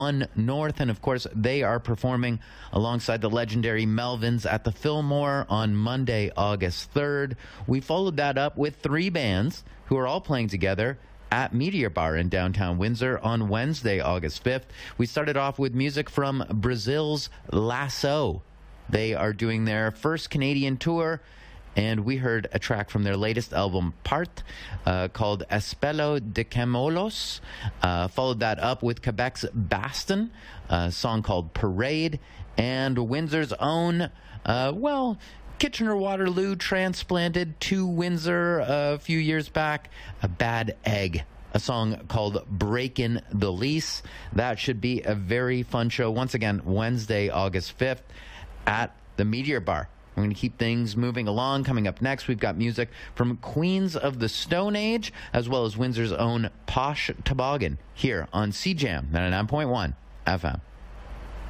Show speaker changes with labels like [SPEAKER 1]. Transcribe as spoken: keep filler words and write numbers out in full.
[SPEAKER 1] One North, and of course they are performing alongside the legendary Melvins at the Fillmore on Monday, August third. We followed that up with three bands who are all playing together at Meteor Bar in downtown Windsor on Wednesday, August fifth. We started off with music from Brazil's Lasso. They are doing their first Canadian tour, and we heard a track from their latest album, Part, uh, called Espelho de Camolos. Uh, followed that up with Quebec's Baston, a song called Parade, and Windsor's own, uh, well, Kitchener-Waterloo transplanted to Windsor a few years back, a Bad Egg, a song called Breakin' the Lease. That should be a very fun show. Once again, Wednesday, August fifth at the Meteor Bar. We're going to keep things moving along. Coming up next, we've got music from Queens of the Stone Age, as well as Windsor's own Posh Toboggan, here on C J A M ninety-nine point one F M.